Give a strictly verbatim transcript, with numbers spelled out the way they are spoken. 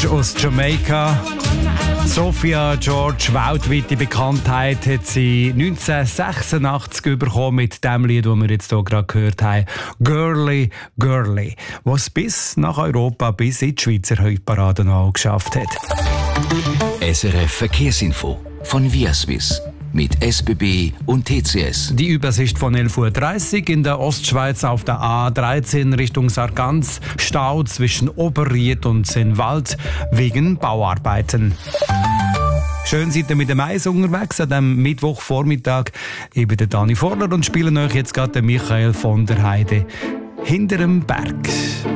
George aus Jamaika. Sophia George, weltweite Bekanntheit hat sie neunzehnhundertsechsundachtzig bekommen mit dem Lied, das wir jetzt hier gerade gehört haben. «Girly, Girly», was bis nach Europa, bis in die Schweizer Hitparade noch geschafft hat. S R F Verkehrsinfo von Viaswiss mit S B B und T C S. Die Übersicht von elf Uhr dreißig in der Ostschweiz auf der A dreizehn Richtung Sargans. Stau zwischen Oberried und Sennwald wegen Bauarbeiten. Schön seid ihr mit dem Eis unterwegs an diesem Mittwochvormittag. Ich bin der Dani Vorler und spiele euch jetzt gerade den Michael von der Heide «Hinterm Berg».